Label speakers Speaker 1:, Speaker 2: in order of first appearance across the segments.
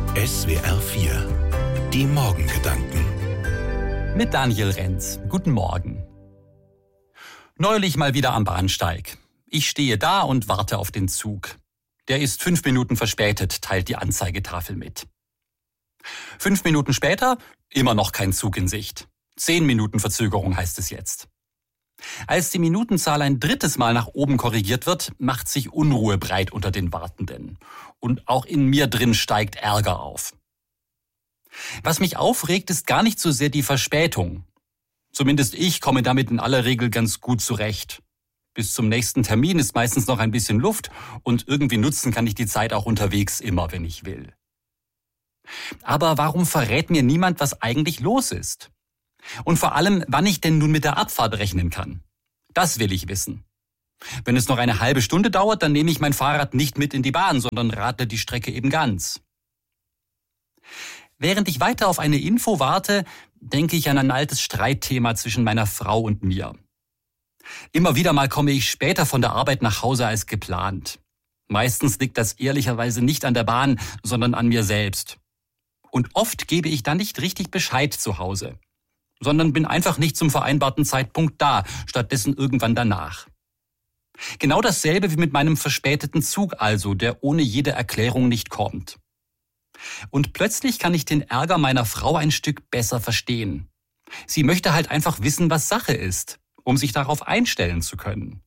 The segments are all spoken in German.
Speaker 1: SWR 4, die Morgengedanken.
Speaker 2: Mit Daniel Renz. Guten Morgen. Neulich mal wieder am Bahnsteig. Ich stehe da und warte auf den Zug. Der ist 5 Minuten verspätet, teilt die Anzeigetafel mit. 5 Minuten später, immer noch kein Zug in Sicht. 10 Minuten Verzögerung heißt es jetzt. Als die Minutenzahl ein drittes Mal nach oben korrigiert wird, macht sich Unruhe breit unter den Wartenden. Und auch in mir drin steigt Ärger auf. Was mich aufregt, ist gar nicht so sehr die Verspätung. Zumindest ich komme damit in aller Regel ganz gut zurecht. Bis zum nächsten Termin ist meistens noch ein bisschen Luft und irgendwie nutzen kann ich die Zeit auch unterwegs immer, wenn ich will. Aber warum verrät mir niemand, was eigentlich los ist? Und vor allem, wann ich denn nun mit der Abfahrt rechnen kann. Das will ich wissen. Wenn es noch eine halbe Stunde dauert, dann nehme ich mein Fahrrad nicht mit in die Bahn, sondern radle die Strecke eben ganz. Während ich weiter auf eine Info warte, denke ich an ein altes Streitthema zwischen meiner Frau und mir. Immer wieder mal komme ich später von der Arbeit nach Hause als geplant. Meistens liegt das ehrlicherweise nicht an der Bahn, sondern an mir selbst. Und oft gebe ich dann nicht richtig Bescheid zu Hause, sondern bin einfach nicht zum vereinbarten Zeitpunkt da, stattdessen irgendwann danach. Genau dasselbe wie mit meinem verspäteten Zug also, der ohne jede Erklärung nicht kommt. Und plötzlich kann ich den Ärger meiner Frau ein Stück besser verstehen. Sie möchte halt einfach wissen, was Sache ist, um sich darauf einstellen zu können.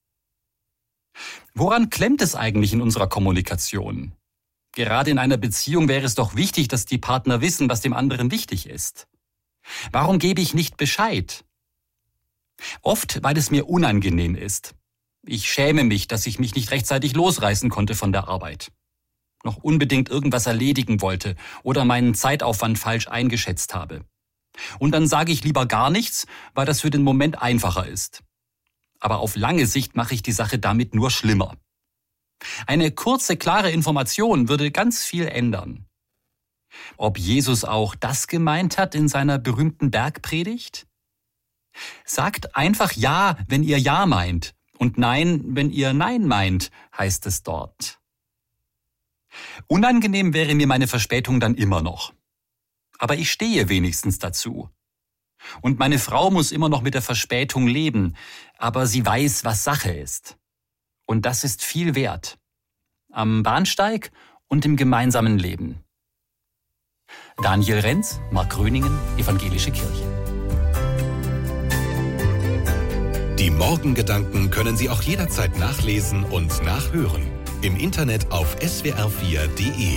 Speaker 2: Woran klemmt es eigentlich in unserer Kommunikation? Gerade in einer Beziehung wäre es doch wichtig, dass die Partner wissen, was dem anderen wichtig ist. Warum gebe ich nicht Bescheid? Oft, weil es mir unangenehm ist. Ich schäme mich, dass ich mich nicht rechtzeitig losreißen konnte von der Arbeit. Noch unbedingt irgendwas erledigen wollte oder meinen Zeitaufwand falsch eingeschätzt habe. Und dann sage ich lieber gar nichts, weil das für den Moment einfacher ist. Aber auf lange Sicht mache ich die Sache damit nur schlimmer. Eine kurze, klare Information würde ganz viel ändern. Ob Jesus auch das gemeint hat in seiner berühmten Bergpredigt? Sagt einfach Ja, wenn ihr Ja meint, und Nein, wenn ihr Nein meint, heißt es dort. Unangenehm wäre mir meine Verspätung dann immer noch. Aber ich stehe wenigstens dazu. Und meine Frau muss immer noch mit der Verspätung leben, aber sie weiß, was Sache ist. Und das ist viel wert. Am Bahnsteig und im gemeinsamen Leben. Daniel Renz, Markgröningen, Evangelische Kirche.
Speaker 1: Die Morgengedanken können Sie auch jederzeit nachlesen und nachhören. Im Internet auf swr4.de.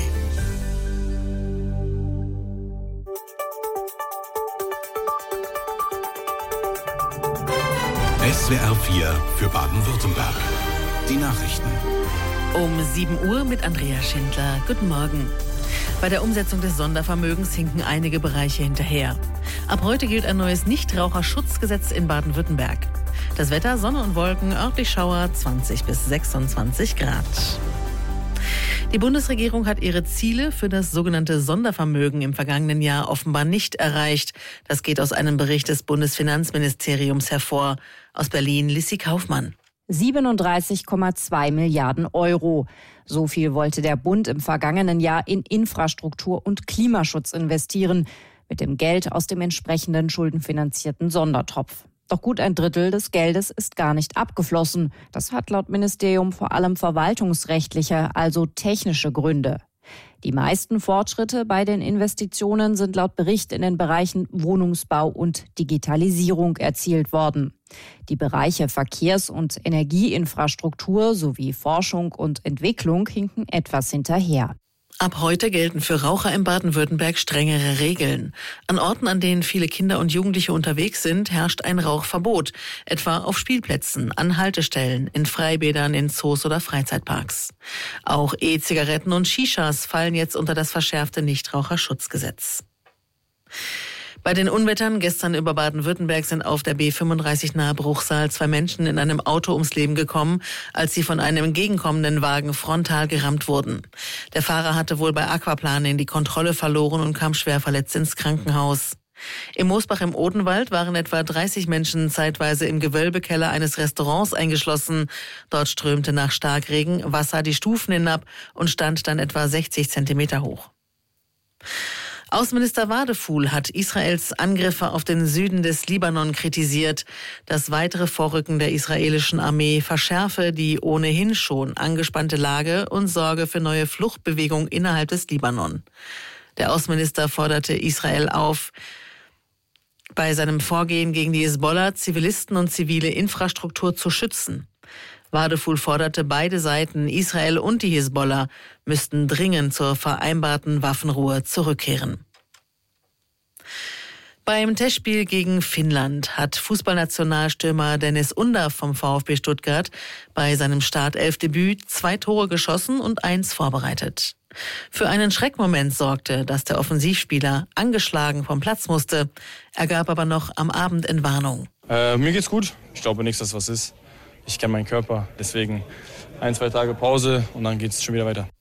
Speaker 1: SWR 4 für Baden-Württemberg. Die Nachrichten.
Speaker 3: Um 7 Uhr mit Andrea Schindler. Guten Morgen. Bei der Umsetzung des Sondervermögens hinken einige Bereiche hinterher. Ab heute gilt ein neues Nichtraucherschutzgesetz in Baden-Württemberg. Das Wetter, Sonne und Wolken, örtlich Schauer, 20 bis 26 Grad. Die Bundesregierung hat ihre Ziele für das sogenannte Sondervermögen im vergangenen Jahr offenbar nicht erreicht. Das geht aus einem Bericht des Bundesfinanzministeriums hervor. Aus Berlin, Lissi Kaufmann.
Speaker 4: 37,2 Milliarden Euro. So viel wollte der Bund im vergangenen Jahr in Infrastruktur und Klimaschutz investieren, mit dem Geld aus dem entsprechenden schuldenfinanzierten Sondertopf. Doch gut ein Drittel des Geldes ist gar nicht abgeflossen. Das hat laut Ministerium vor allem verwaltungsrechtliche, also technische Gründe. Die meisten Fortschritte bei den Investitionen sind laut Bericht in den Bereichen Wohnungsbau und Digitalisierung erzielt worden. Die Bereiche Verkehrs- und Energieinfrastruktur sowie Forschung und Entwicklung hinken etwas hinterher.
Speaker 3: Ab heute gelten für Raucher in Baden-Württemberg strengere Regeln. An Orten, an denen viele Kinder und Jugendliche unterwegs sind, herrscht ein Rauchverbot. Etwa auf Spielplätzen, an Haltestellen, in Freibädern, in Zoos oder Freizeitparks. Auch E-Zigaretten und Shishas fallen jetzt unter das verschärfte Nichtraucherschutzgesetz. Bei den Unwettern gestern über Baden-Württemberg sind auf der B35 nahe Bruchsal 2 Menschen in einem Auto ums Leben gekommen, als sie von einem entgegenkommenden Wagen frontal gerammt wurden. Der Fahrer hatte wohl bei Aquaplaning die Kontrolle verloren und kam schwer verletzt ins Krankenhaus. Im Moosbach im Odenwald waren etwa 30 Menschen zeitweise im Gewölbekeller eines Restaurants eingeschlossen. Dort strömte nach Starkregen Wasser die Stufen hinab und stand dann etwa 60 Zentimeter hoch. Außenminister Wadephul hat Israels Angriffe auf den Süden des Libanon kritisiert. Das weitere Vorrücken der israelischen Armee verschärfe die ohnehin schon angespannte Lage und sorge für neue Fluchtbewegungen innerhalb des Libanon. Der Außenminister forderte Israel auf, bei seinem Vorgehen gegen die Hisbollah Zivilisten und zivile Infrastruktur zu schützen. Wadephul forderte beide Seiten, Israel und die Hisbollah, müssten dringend zur vereinbarten Waffenruhe zurückkehren. Beim Testspiel gegen Finnland hat Fußballnationalstürmer Dennis Undav vom VfB Stuttgart bei seinem Startelfdebüt 2 Tore geschossen und 1 vorbereitet. Für einen Schreckmoment sorgte, dass der Offensivspieler angeschlagen vom Platz musste. Er gab aber noch am Abend Entwarnung.
Speaker 5: Mir geht's gut. Ich glaube nichts, dass was ist. Ich kenne meinen Körper. Deswegen 1-2 Tage Pause und dann geht's schon wieder weiter.